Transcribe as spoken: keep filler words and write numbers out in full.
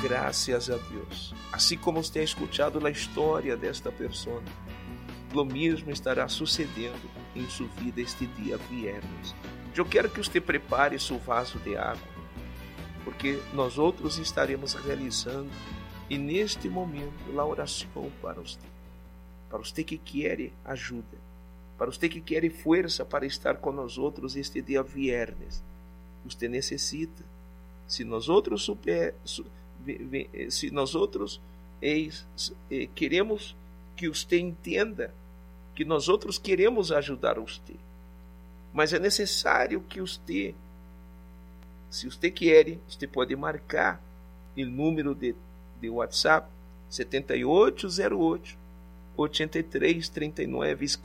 Graças a Deus. Assim como você tem escutado a história desta pessoa, o mesmo estará sucedendo em sua vida este dia viernes. Eu quero que você prepare seu vaso de água, porque nós outros estaremos realizando, e neste momento, a oração para você. Para você que quer ajuda, para você que quer força para estar com nós outros este dia viernes. Você necessita. Se nós outros super, se nós outros eh, queremos que você entenda que nós outros queremos ajudar você, mas é necessário que você, se você quer, você pode marcar o número de, de WhatsApp sete oito zero oito, oito três três nove.